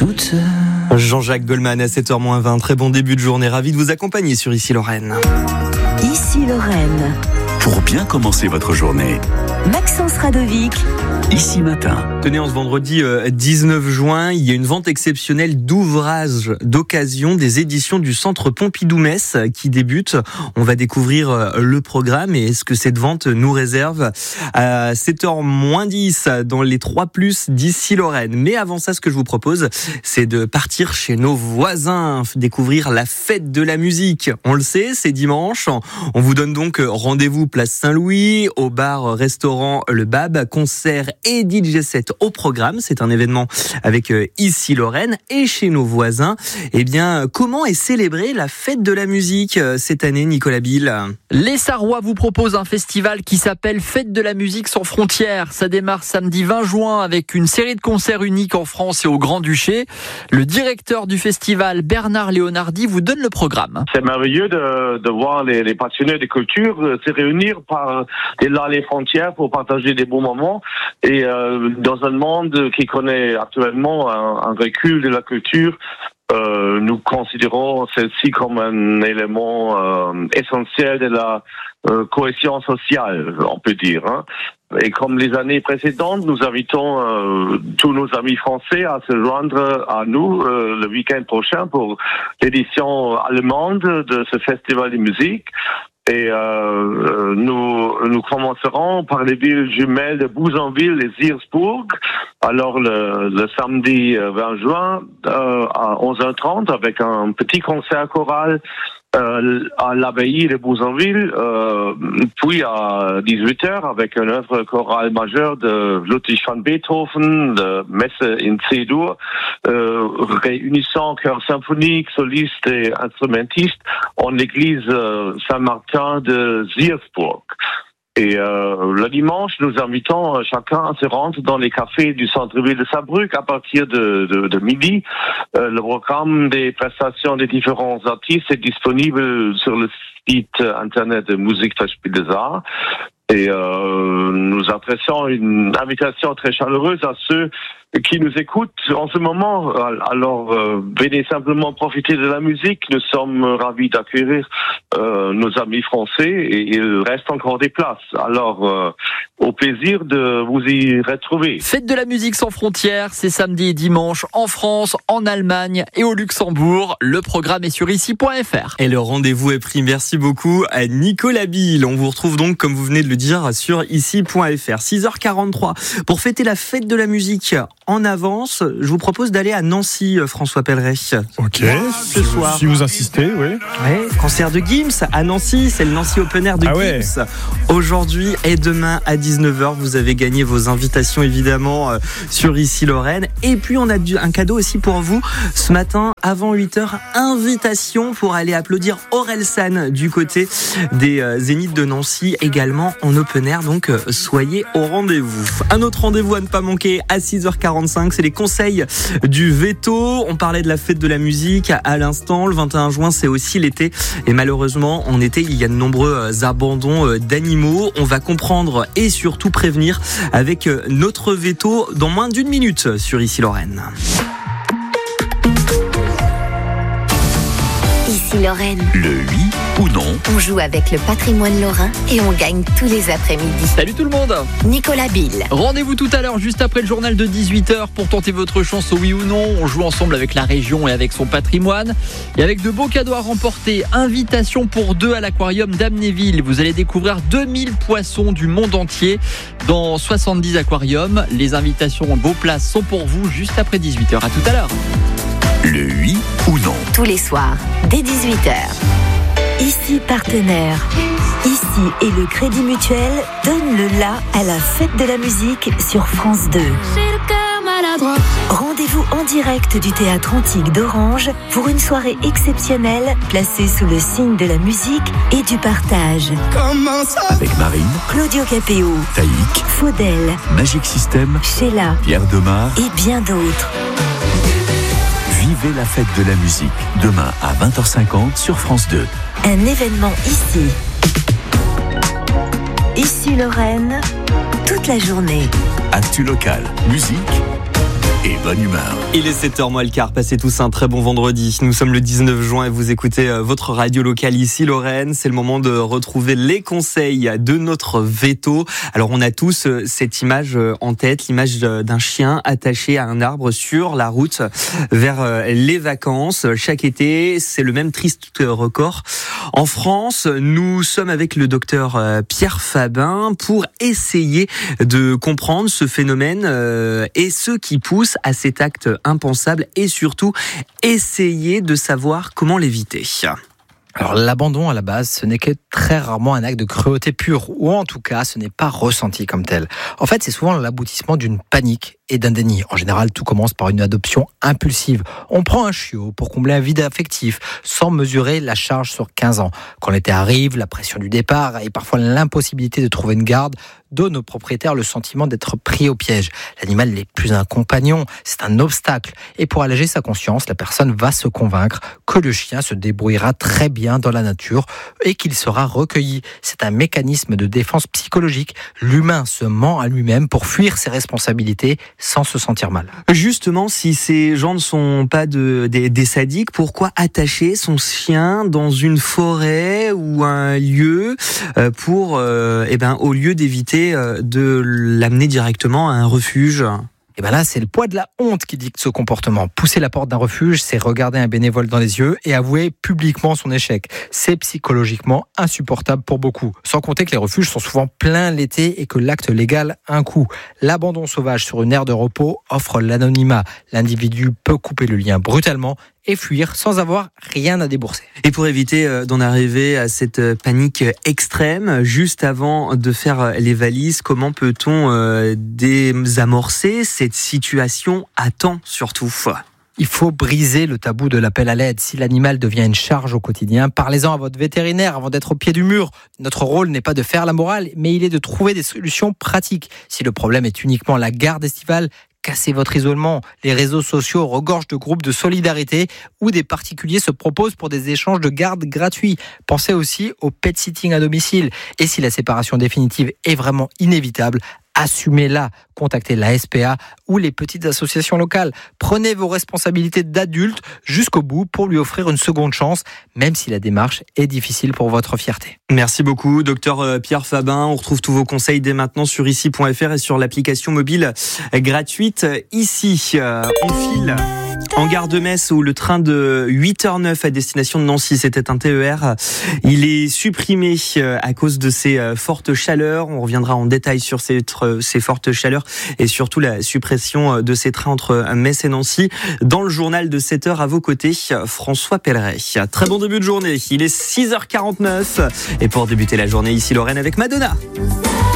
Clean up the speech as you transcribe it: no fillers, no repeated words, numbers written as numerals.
toute seule. Jean-Jacques Goldman à 7h-20. Très bon début de journée. Ravi de vous accompagner sur Ici Lorraine. Ici Lorraine. Pour bien commencer votre journée. Maxence Radovic. Ici Matin. Tenez, en ce vendredi 19 juin, il y a une vente exceptionnelle d'ouvrages d'occasion des éditions du Centre Pompidou-Metz qui débute. On va découvrir le programme et ce que cette vente nous réserve à 7h-10 dans les 3+ d'Ici Lorraine. Mais avant ça, ce que je vous propose, c'est de partir chez nos voisins, découvrir la fête de la musique. On le sait, c'est dimanche. On vous donne donc rendez-vous place Saint-Louis, au bar-restaurant Le Bab, concert et DJ set au programme. C'est un événement avec Ici Lorraine et chez nos voisins. Eh bien, comment est célébrée la fête de la musique cette année, Nicolas Bill? Les Sarrois vous proposent un festival qui s'appelle Fête de la musique sans frontières. Ça démarre samedi 20 juin avec une série de concerts uniques en France et au Grand-Duché. Le directeur du festival, Bernard Leonardi, vous donne le programme. C'est merveilleux de voir les passionnés de culture se réunir par les frontières pour partager des bons moments. Et dans un monde qui connaît actuellement un recul de la culture, nous considérons celle-ci comme un élément essentiel de la cohésion sociale, on peut dire. Et comme les années précédentes, nous invitons tous nos amis français à se joindre à nous le week-end prochain pour l'édition allemande de ce festival de musique. Et nous commencerons par les villes jumelles de Bougainville et Zirsbourg. Alors le samedi 20 juin à 11h30 avec un petit concert choral à l'abbaye de Bougainville, puis à 18h avec une œuvre chorale majeure de Ludwig van Beethoven, de Messe in C-Dur, réunissant chœur symphonique, solistes et instrumentistes en l'église Saint-Martin de Zirsbourg. Et le dimanche, nous invitons chacun à se rendre dans les cafés du centre-ville de Saarbrück à partir de midi. Le programme des prestations des différents artistes est disponible sur le site internet de Musikverspiel des Arts. Et nous adressons une invitation très chaleureuse à ceux qui nous écoutent en ce moment. Alors, venez simplement profiter de la musique. Nous sommes ravis d'accueillir nos amis français et il reste encore des places. Alors, au plaisir de vous y retrouver. Fête de la musique sans frontières, c'est samedi et dimanche en France, en Allemagne et au Luxembourg. Le programme est sur ici.fr. Et le rendez-vous est pris. Merci beaucoup à Nicolas Bill. On vous retrouve donc, comme vous venez de le dire, sur ici.fr. 6h43. Pour fêter la fête de la musique en avance, je vous propose d'aller à Nancy, François Pelleret. Ok, ce soir. Si vous insistez, oui. Ouais, concert de Gims à Nancy, c'est le Nancy Open Air de Gims. Ouais. Aujourd'hui et demain à 19h, vous avez gagné vos invitations évidemment sur Ici Lorraine. Et puis on a un cadeau aussi pour vous ce matin avant 8h, invitation pour aller applaudir Orelsan du côté des Zéniths de Nancy, également en Open Air, donc soyez au rendez-vous. Un autre rendez-vous à ne pas manquer à 6h45, c'est les conseils du veto. On parlait de la fête de la musique à l'instant, le 21 juin c'est aussi l'été et malheureusement en été il y a de nombreux abandons d'animaux. On va comprendre et surtout prévenir avec notre veto dans moins d'une minute sur Ici Lorraine. Ici Lorraine. Le oui ou non. On joue avec le patrimoine lorrain et on gagne tous les après-midi. Salut tout le monde. Nicolas Bill. Rendez-vous tout à l'heure, juste après le journal de 18h pour tenter votre chance au oui ou non. On joue ensemble avec la région et avec son patrimoine. Et avec de beaux cadeaux à remporter. Invitation pour 2 à l'aquarium d'Amnéville. Vous allez découvrir 2000 poissons du monde entier dans 70 aquariums. Les invitations en beaux places sont pour vous juste après 18h. À tout à l'heure. Le oui ou non. Tous les soirs, dès 18h. Ici partenaire. Ici et le Crédit Mutuel donne le la à la fête de la musique sur France 2. Rendez-vous en direct du Théâtre Antique d'Orange pour une soirée exceptionnelle placée sous le signe de la musique et du partage. Avec Marine, Claudio Capéo, Taïk, Faudel, Magic System, Sheila, Pierre Demar et bien d'autres. Vivez la fête de la musique demain à 20h50 sur France 2. Un événement ici. Ici Lorraine, toute la journée. Actu locale, musique et bonne humeur. Il est 7h moins le quart, passez tous un très bon vendredi. Nous sommes le 19 juin et vous écoutez votre radio locale ici Lorraine. C'est le moment de retrouver les conseils de notre veto. Alors on a tous cette image en tête, l'image d'un chien attaché à un arbre sur la route vers les vacances. Chaque été, c'est le même triste record. En France, nous sommes avec le docteur Pierre Fabin pour essayer de comprendre ce phénomène et ce qui pousse à cet acte impensable et surtout essayer de savoir comment l'éviter. Alors l'abandon à la base, ce n'est que très rarement un acte de cruauté pure, ou en tout cas ce n'est pas ressenti comme tel. En fait, c'est souvent l'aboutissement d'une panique et d'un déni. En général, tout commence par une adoption impulsive. On prend un chiot pour combler un vide affectif, sans mesurer la charge sur 15 ans. Quand l'été arrive, la pression du départ et parfois l'impossibilité de trouver une garde donne au propriétaire le sentiment d'être pris au piège. L'animal n'est plus un compagnon, c'est un obstacle. Et pour alléger sa conscience, la personne va se convaincre que le chien se débrouillera très bien dans la nature et qu'il sera recueilli. C'est un mécanisme de défense psychologique. L'humain se ment à lui-même pour fuir ses responsabilités sans se sentir mal. Justement, si ces gens ne sont pas des sadiques, pourquoi attacher son chien dans une forêt ou un lieu pour, au lieu d'éviter de l'amener directement à un refuge ? Et bien là, c'est le poids de la honte qui dicte ce comportement. Pousser la porte d'un refuge, c'est regarder un bénévole dans les yeux et avouer publiquement son échec. C'est psychologiquement insupportable pour beaucoup. Sans compter que les refuges sont souvent pleins l'été et que l'acte légal a un coût. L'abandon sauvage sur une aire de repos offre l'anonymat. L'individu peut couper le lien brutalement et fuir sans avoir rien à débourser. Et pour éviter d'en arriver à cette panique extrême, juste avant de faire les valises, comment peut-on désamorcer cette situation à temps surtout ? Il faut briser le tabou de l'appel à l'aide. Si l'animal devient une charge au quotidien, parlez-en à votre vétérinaire avant d'être au pied du mur. Notre rôle n'est pas de faire la morale, mais il est de trouver des solutions pratiques. Si le problème est uniquement la garde estivale, cassez votre isolement. Les réseaux sociaux regorgent de groupes de solidarité où des particuliers se proposent pour des échanges de garde gratuits. Pensez aussi au pet sitting à domicile. Et si la séparation définitive est vraiment inévitable, assumez-la, contactez la SPA ou les petites associations locales. Prenez vos responsabilités d'adulte jusqu'au bout pour lui offrir une seconde chance, même si la démarche est difficile pour votre fierté. Merci beaucoup, docteur Pierre Fabin. On retrouve tous vos conseils dès maintenant sur ici.fr et sur l'application mobile gratuite Ici. On file en gare de Metz où le train de 8h09 à destination de Nancy, c'était un TER. Il est supprimé à cause de ces fortes chaleurs. On reviendra en détail sur ces fortes chaleurs et surtout la suppression de ces trains entre Metz et Nancy. Dans le journal de 7h à vos côtés, François Pelleret. Très bon début de journée. Il est 6h49 et pour débuter la journée ici Lorraine avec Madonna.